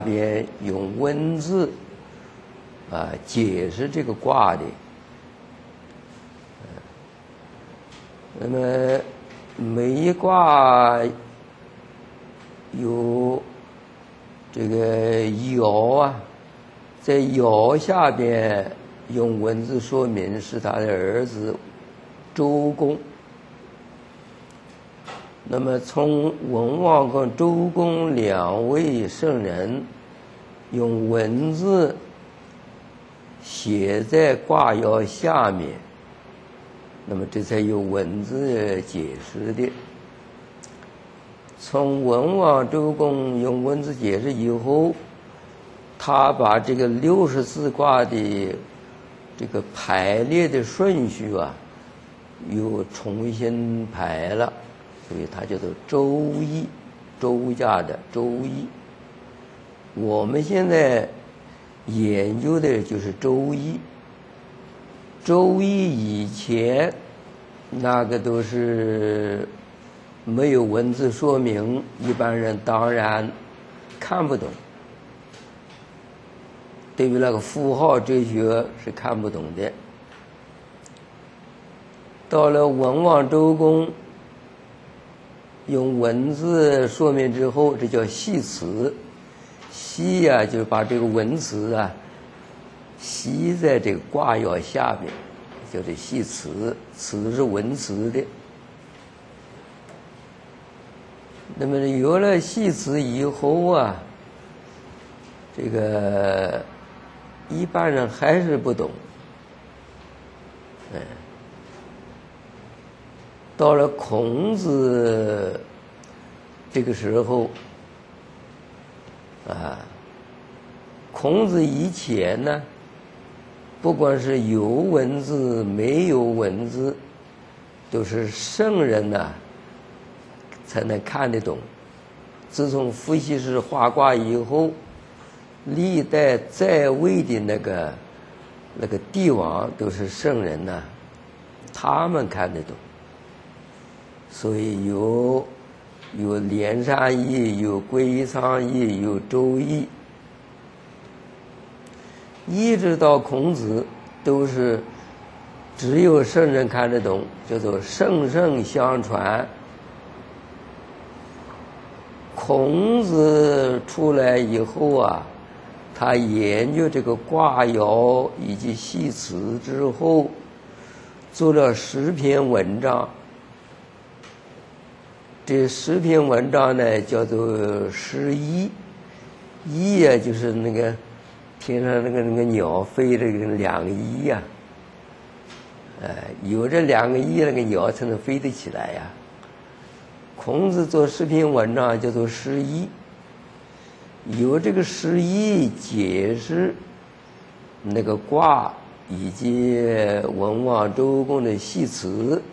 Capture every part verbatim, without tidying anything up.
边用文字啊解释这个卦的。那么每一卦有这个爻啊，在爻下边用文字说明是他的儿子周公。那么从文王跟周公两位圣人用文字写在卦爻下面，那么这才有文字解释的。从文王周公用文字解释以后，他把这个六十四卦的这个排列的顺序啊又重新排了，所以它叫做周易，周家的周易。我们现在研究的就是周易。周易以前那个都是没有文字说明，一般人当然看不懂，对于那个符号哲学是看不懂的。到了文王周公用文字说明之后，这叫系辞。系啊，就是把这个文词啊系在这个卦爻下面，叫做系辞。辞是文辞的。那么有了系辞以后啊，这个一般人还是不懂。嗯，到了孔子这个时候啊，孔子以前呢，不管是有文字没有文字，都是圣人呐、啊、才能看得懂。自从伏羲氏画卦以后，历代在位的那个那个帝王都是圣人呐、啊，他们看得懂。所以有有连山易，有归藏易，有周易，一直到孔子都是只有圣人看得懂，叫做圣圣相传。孔子出来以后啊，他研究这个卦爻以及系辞之后，做了十篇文章。这十篇文章呢，叫做十一。一啊，就是那个天上那个那个鸟飞这个两个一呀、啊，呃，有这两个一，那个鸟才能飞得起来呀。孔子做十篇文章叫做十一，有这个十一解释那个卦以及文王周公的系辞。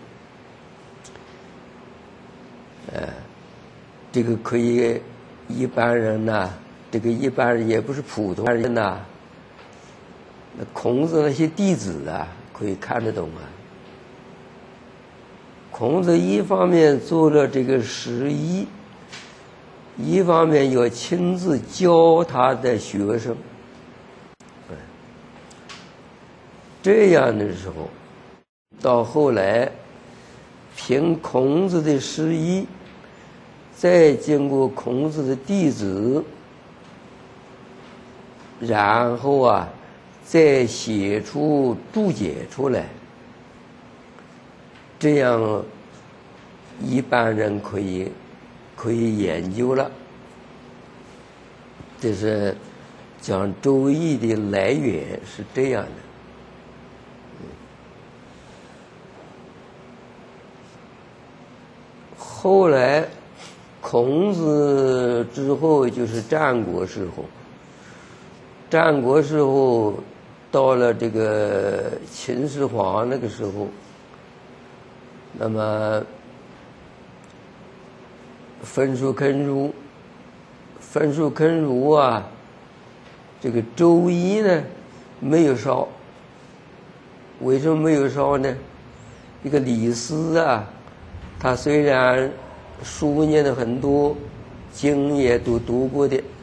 呃，这个可以一般人呐、啊，这个一般人也不是普通人呐、啊，那孔子那些弟子啊，可以看得懂啊。孔子一方面做了这个十一，一方面要亲自教他的学生。这样的时候，到后来凭孔子的十一，再经过孔子的弟子，然后啊，再写出注解出来，这样一般人可以可以研究了。这是讲周易的来源是这样的。后来孔子之后就是战国时候，战国时候到了这个秦始皇那个时候，那么焚书坑儒，焚书坑儒啊，这个周易呢没有烧。为什么没有烧呢？一个李斯啊，他虽然书念的很多，经也都读过的，